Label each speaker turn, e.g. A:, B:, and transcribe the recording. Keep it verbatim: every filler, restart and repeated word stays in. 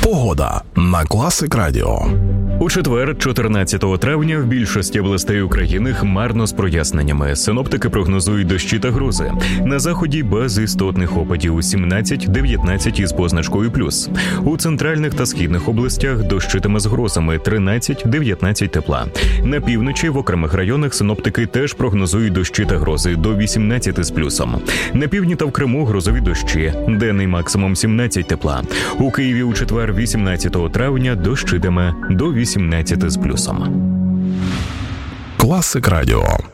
A: Погода на Класик Радіо.
B: У четвер, чотирнадцятого травня, в більшості областей України хмарно з проясненнями. Синоптики прогнозують дощі та грози. На заході без істотних опадів сімнадцять-дев'ятнадцять із позначкою плюс. У центральних та східних областях дощитиме з грозами тринадцять-дев'ятнадцять тепла. На півночі в окремих районах синоптики теж прогнозують дощі та грози до вісімнадцяти з плюсом. На півдні та в Криму грозові дощі. Денний максимум сімнадцять тепла. У Києві у четвер, вісімнадцятого травня, дощитиме до вісімнадцяти з плюсом.
A: Класик Радіо.